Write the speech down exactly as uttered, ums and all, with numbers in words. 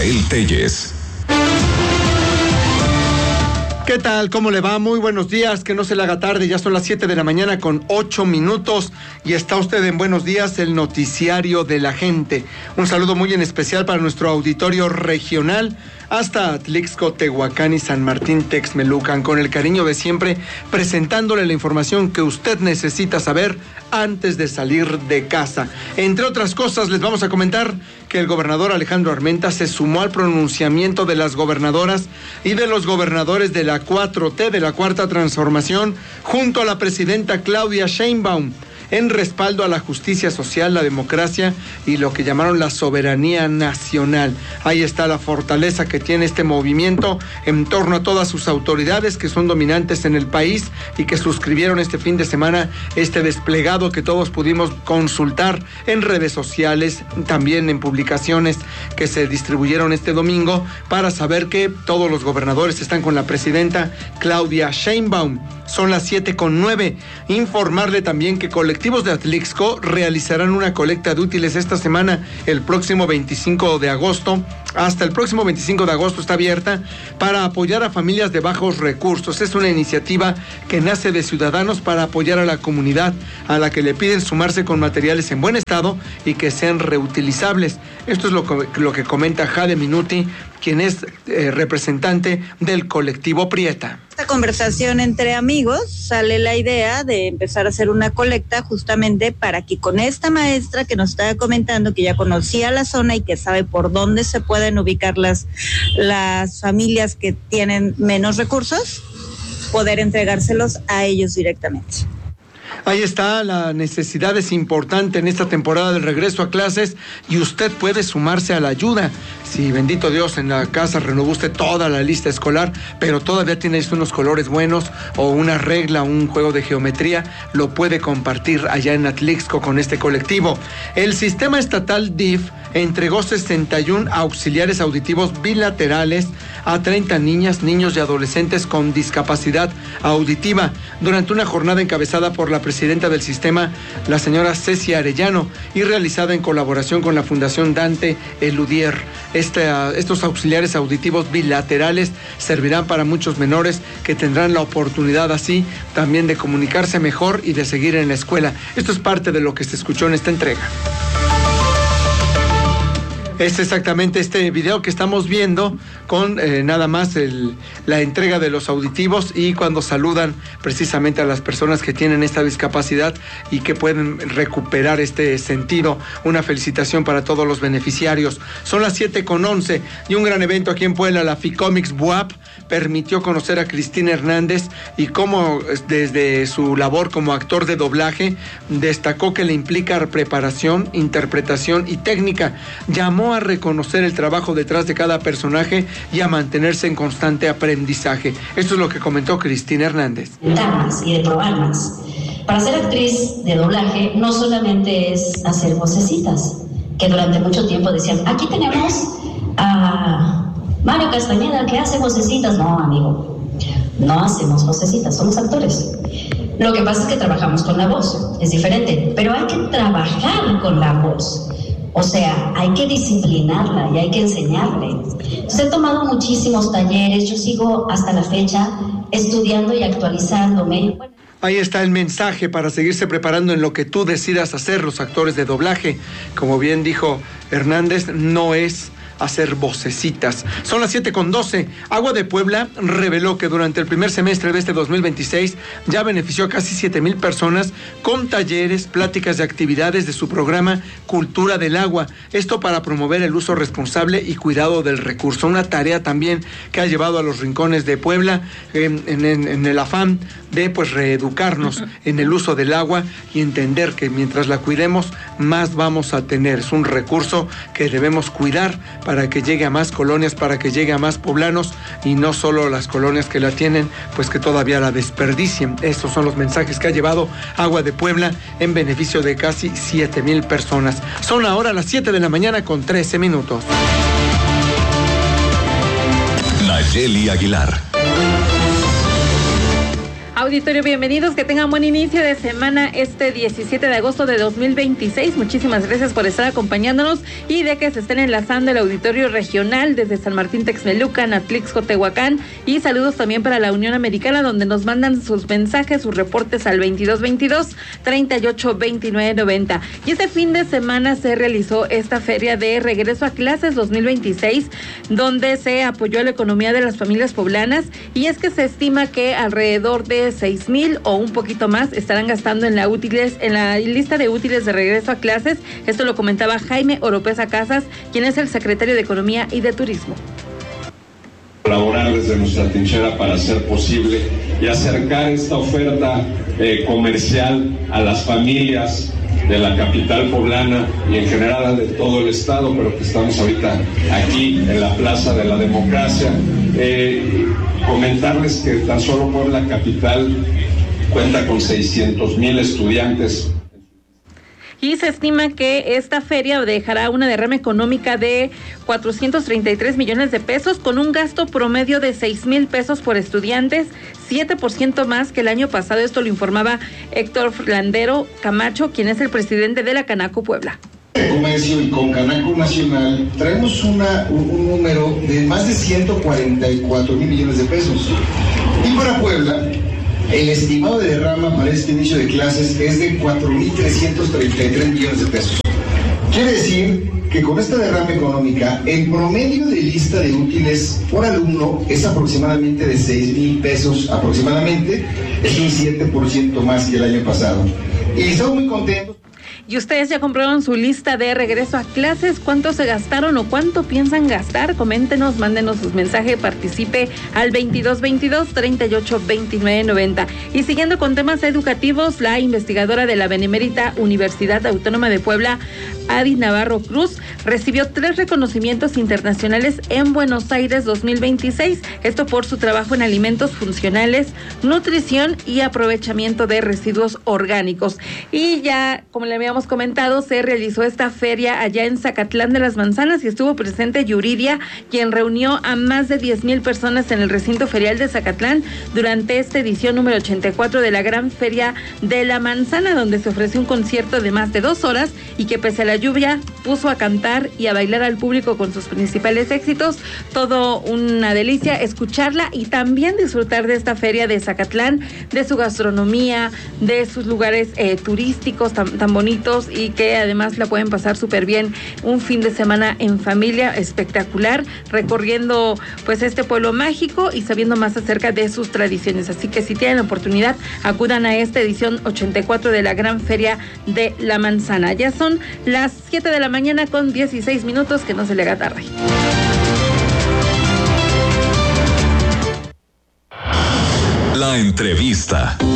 Rafael Telles. ¿Qué tal? ¿Cómo le va? Muy buenos días, que no se le haga tarde, ya son las siete de la mañana con ocho minutos y está usted en Buenos Días, el noticiario de la gente. Un saludo muy en especial para nuestro auditorio regional hasta Atlixco, Tehuacán y San Martín Texmelucan, con el cariño de siempre, presentándole la información que usted necesita saber antes de salir de casa. Entre otras cosas, les vamos a comentar que el gobernador Alejandro Armenta se sumó al pronunciamiento de las gobernadoras y de los gobernadores de la cuatro T, de la Cuarta Transformación, junto a la presidenta Claudia Sheinbaum, en respaldo a la justicia social, la democracia y lo que llamaron la soberanía nacional. Ahí está la fortaleza que tiene este movimiento en torno a todas sus autoridades que son dominantes en el país y que suscribieron este fin de semana este desplegado que todos pudimos consultar en redes sociales, también en publicaciones que se distribuyeron este domingo, para saber que todos los gobernadores están con la presidenta Claudia Sheinbaum. Son las siete con nueve. Informarle también que colectivos de Atlixco realizarán una colecta de útiles esta semana, el próximo veinticinco de agosto. Hasta el próximo veinticinco de agosto está abierta para apoyar a familias de bajos recursos. Es una iniciativa que nace de ciudadanos para apoyar a la comunidad, a la que le piden sumarse con materiales en buen estado y que sean reutilizables. Esto es lo que, lo que comenta Jade Minuti, quien es eh, representante del colectivo Prieta. Esta conversación entre amigos sale la idea de empezar a hacer una colecta justamente para que con esta maestra que nos estaba comentando, que ya conocía la zona y que sabe por dónde se pueden ubicar las, las familias que tienen menos recursos, poder entregárselos a ellos directamente. Ahí está, la necesidad es importante en esta temporada del regreso a clases y usted puede sumarse a la ayuda. Si, bendito Dios, en la casa renovó usted toda la lista escolar, pero todavía tiene unos colores buenos o una regla, un juego de geometría, lo puede compartir allá en Atlixco con este colectivo. El sistema estatal D I F entregó sesenta y uno auxiliares auditivos bilaterales a treinta niñas, niños y adolescentes con discapacidad auditiva durante una jornada encabezada por la presidenta del sistema, la señora Ceci Arellano, y realizada en colaboración con la Fundación Dante Eludier. Este, uh, estos auxiliares auditivos bilaterales servirán para muchos menores que tendrán la oportunidad así también de comunicarse mejor y de seguir en la escuela. Esto es parte de lo que se escuchó en esta entrega. Es exactamente este video que estamos viendo con eh, nada más el, la entrega de los auditivos y cuando saludan precisamente a las personas que tienen esta discapacidad y que pueden recuperar este sentido. Una felicitación para todos los beneficiarios. Son las siete con once y un gran evento aquí en Puebla, la Ficomics B U A P, permitió conocer a Cristina Hernández y cómo desde su labor como actor de doblaje destacó que le implica preparación, interpretación y técnica. Llamó a reconocer el trabajo detrás de cada personaje y a mantenerse en constante aprendizaje. Esto es lo que comentó Cristina Hernández. De más y de probar más. Para ser actriz de doblaje no solamente es hacer vocecitas, que durante mucho tiempo decían, aquí tenemos a Mario Castañeda que hace vocecitas. No, amigo, no hacemos vocecitas, somos actores. Lo que pasa es que trabajamos con la voz, es diferente, pero hay que trabajar con la voz. O sea, hay que disciplinarla y hay que enseñarle. Entonces, he tomado muchísimos talleres, yo sigo hasta la fecha estudiando y actualizándome. Ahí está el mensaje para seguirse preparando en lo que tú decidas hacer, los actores de doblaje. Como bien dijo Hernández, no es hacer vocecitas. Son las siete con doce. Agua de Puebla reveló que durante el primer semestre de este dos mil veintiséis ya benefició a casi siete mil personas con talleres, pláticas y actividades de su programa Cultura del Agua. Esto para promover el uso responsable y cuidado del recurso. Una tarea también que ha llevado a los rincones de Puebla eh, en, en, en el afán de pues reeducarnos en el uso del agua y entender que mientras la cuidemos más vamos a tener. Es un recurso que debemos cuidar para que llegue a más colonias, para que llegue a más poblanos y no solo las colonias que la tienen, pues que todavía la desperdicien. Estos son los mensajes que ha llevado Agua de Puebla en beneficio de casi siete mil personas. Son ahora las siete de la mañana con trece minutos. Nayeli Aguilar. Auditorio, bienvenidos, que tengan buen inicio de semana este diecisiete de agosto de dos mil veintiséis. Muchísimas gracias por estar acompañándonos y de que se estén enlazando el auditorio regional desde San Martín Texmelucan, Atlixco, Tehuacán, y saludos también para la Unión Americana, donde nos mandan sus mensajes, sus reportes al veintidós veintidós, treinta y ocho, veintinueve, noventa. Y este fin de semana se realizó esta feria de regreso a clases dos mil veintiséis, donde se apoyó la economía de las familias poblanas, y es que se estima que alrededor de seis mil o un poquito más estarán gastando en la útiles, en la lista de útiles de regreso a clases. Esto lo comentaba Jaime Oropesa Casas, quien es el secretario de Economía y de Turismo. Colaborar desde nuestra trinchera para hacer posible y acercar esta oferta eh, comercial a las familias de la capital poblana y en general de todo el estado, pero que estamos ahorita aquí en la Plaza de la Democracia. Eh, comentarles que tan solo Puebla capital cuenta con seiscientos mil estudiantes. Y se estima que esta feria dejará una derrama económica de cuatrocientos treinta y tres millones de pesos, con un gasto promedio de seis mil pesos por estudiantes, siete por ciento más que el año pasado. Esto lo informaba Héctor Landero Camacho, quien es el presidente de la Canaco Puebla. Comercio y con Canaco Nacional traemos una, un, un número de más de ciento cuarenta y cuatro mil millones de pesos. Y para Puebla, el estimado de derrama para este inicio de clases es de cuatro mil trescientos treinta y tres millones de pesos. Quiere decir que con esta derrama económica, el promedio de lista de útiles por alumno es aproximadamente de seis mil pesos aproximadamente, es un siete por ciento más que el año pasado. Y estamos muy contentos. ¿Y ustedes ya compraron su lista de regreso a clases? ¿Cuánto se gastaron o cuánto piensan gastar? Coméntenos, mándenos sus mensajes, participe al veintidós veintidós, treinta y ocho, veintinueve, noventa. Y siguiendo con temas educativos, la investigadora de la Benemérita Universidad Autónoma de Puebla, Adi Navarro Cruz, recibió tres reconocimientos internacionales en Buenos Aires dos mil veintiséis, esto por su trabajo en alimentos funcionales, nutrición y aprovechamiento de residuos orgánicos. Y ya, como le habíamos comentado, se realizó esta feria allá en Zacatlán de las Manzanas y estuvo presente Yuridia, quien reunió a más de diez mil personas en el recinto ferial de Zacatlán durante esta edición número ochenta y cuatro de la Gran Feria de la Manzana, donde se ofreció un concierto de más de dos horas y que, pese a la lluvia, puso a cantar y a bailar al público con sus principales éxitos. Todo una delicia escucharla y también disfrutar de esta feria de Zacatlán, de su gastronomía, de sus lugares eh, turísticos tan, tan bonitos, y que además la pueden pasar súper bien un fin de semana en familia espectacular, recorriendo pues este pueblo mágico y sabiendo más acerca de sus tradiciones. Así que si tienen la oportunidad, acudan a esta edición ochenta y cuatro de la Gran Feria de la Manzana. Ya son las siete de la mañana con dieciséis minutos, que no se le haga tarde. La entrevista.